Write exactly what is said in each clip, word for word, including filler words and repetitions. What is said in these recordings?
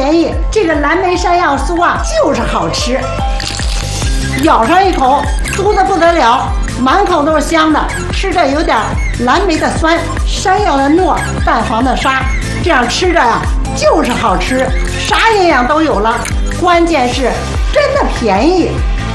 便宜，这个蓝莓山药酥啊就是好吃。咬上一口，酥的不得了，满口都是香的，吃着有点蓝莓的酸，山药的糯，蛋黄的沙，这样吃着呀就是好吃，啥营养都有了，关键是真的便宜。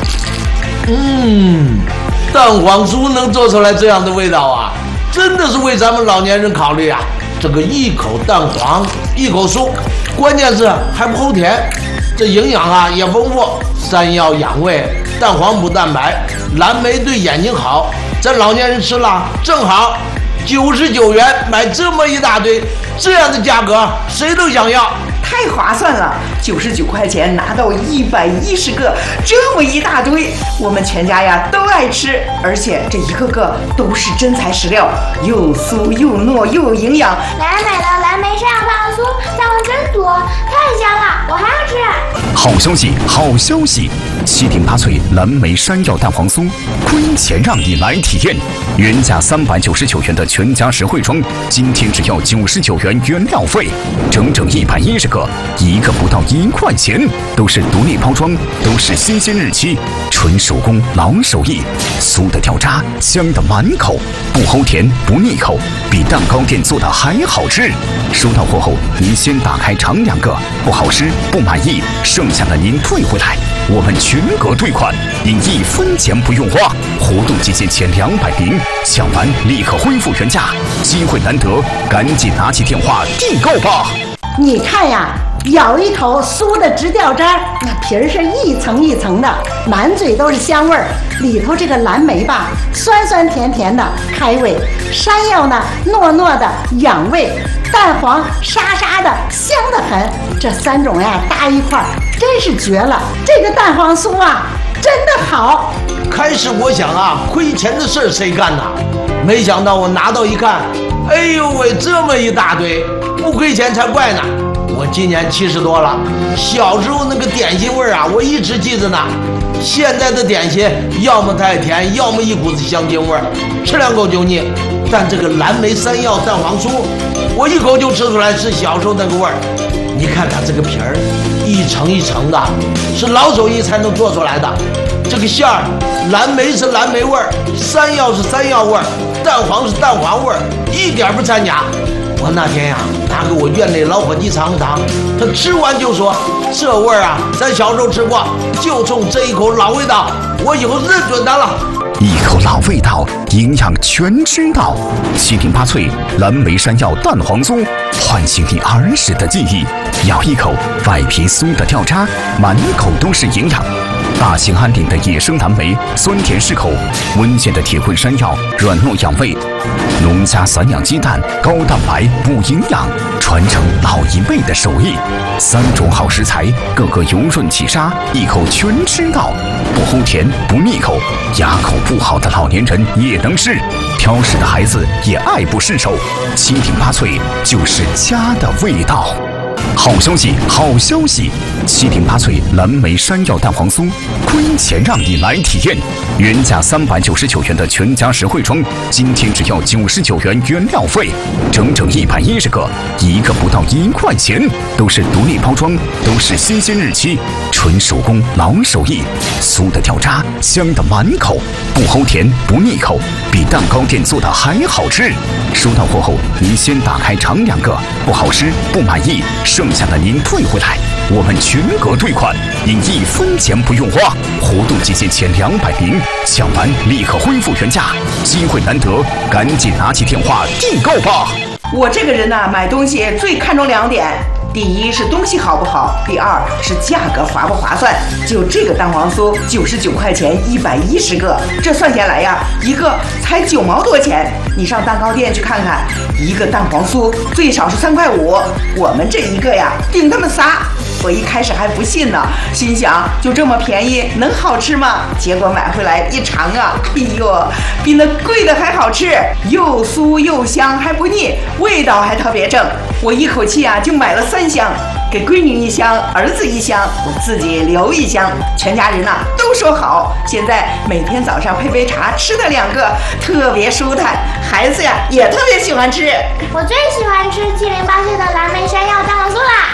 嗯，蛋黄酥能做出来这样的味道啊，真的是为咱们老年人考虑啊。这个一口蛋黄，一口酥，关键是还不齁甜，这营养啊也丰富。山药养胃，蛋黄补蛋白，蓝莓对眼睛好，咱老年人吃了正好。九十九元买这么一大堆，这样的价格谁都想要。 太划算了，九十九块钱拿到一百一十个，这么一大堆，我们全家呀都爱吃，而且这一个个都是真材实料，又酥又糯又有营养。 奶奶买的蓝莓山药蛋黄酥，蛋黄真多，太香了，我还要吃。 好消息，好消息！七顶八脆蓝莓山药蛋黄酥，亏钱让你来体验。原价三百九十九元的全家实惠装，今天只要九十九元原料费，整整一百一十个，一个不到一块钱，都是独立包装，都是新鲜日期，纯手工老手艺，酥的掉渣，香的满口，不齁甜不腻口，比蛋糕店做的还好吃。收到货后，您先打开尝两个，不好吃不满意，剩下的您退回来，我们全额退款，您一分钱不用花。活动期间前两百名，抢完立刻恢复原价，机会难得，赶紧拿起电话订购吧。 你看呀，咬一口酥的直掉渣，那皮儿是一层一层的，满嘴都是香味儿。里头这个蓝莓吧，酸酸甜甜的开胃；山药呢，糯糯的养胃；蛋黄沙沙的香得很。这三种呀搭一块儿，真是绝了！这个蛋黄酥啊，真的好。 开始我想啊，亏钱的事儿谁干呐？没想到我拿到一看，哎呦喂，这么一大堆，不亏钱才怪呢！我今年七十多了，小时候那个点心味儿啊，我一直记着呢。现在的点心要么太甜，要么一股子香精味儿，吃两口就腻。但这个蓝莓山药蛋黄酥，我一口就吃出来是小时候那个味儿。你看看这个皮儿，一层一层的，是老手艺才能做出来的。这个馅儿，蓝莓是蓝莓味儿，山药是山药味儿，蛋黄是蛋黄味儿，一点不掺假。我那天呀、啊，拿给我院内老伙计尝尝，他吃完就说：“这味儿啊，咱小时候吃过，就冲这一口老味道，我以后认准它了。” 一口老味道，营养全知道。七顶八脆蓝莓山药蛋黄酥，唤醒你儿时的记忆。咬一口，外皮酥的掉渣，满口都是营养。大兴安岭的野生蓝莓，酸甜适口；温县的铁棍山药，软糯养胃；农家散养鸡蛋，高蛋白补营养，传承老一辈的手艺。三种好食材，个个油润起沙，一口全吃到，不齁甜不腻口，牙口不好的老年人也能吃，挑食的孩子也爱不释手。七顶八脆就是家的味道。好消息，好消息！七顶八脆蓝莓山药蛋黄酥，亏钱让你来体验。原价三百九十九元的全家实惠装，今天只要九十九元原料费，整整一百一十个，一个不到一块钱，都是独立包装，都是新鲜日期，纯手工老手艺，酥的掉渣，香的满口，不齁甜不腻口，比蛋糕店做的还好吃。收到货后，您先打开尝两个，不好吃不满意，剩下的您退回来，我们全额退款，您一分钱不用花。活动期间前两百名，抢完立刻恢复原价，机会难得，赶紧拿起电话订购吧。 我这个人呢、啊，买东西最看重两点。第一是东西好不好，第二是价格划不划算。就这个蛋黄酥，九十九块钱一百一十个，这算下来呀，一个才九毛多钱。你上蛋糕店去看看，一个蛋黄酥最少是三块五，我们这一个呀，顶他们仨。我一开始还不信呢，心想就这么便宜，能好吃吗？结果买回来一尝啊，哎呦，比那贵的还好吃，又酥又香还不腻，味道还特别正。我一口气啊就买了三箱，给闺女一箱，儿子一箱，我自己留一箱，全家人呐、啊、都说好。现在每天早上配杯茶，吃的两个特别舒坦，孩子呀也特别喜欢吃。 我最喜欢吃七零八碎的蓝莓山药蛋黄酥啦。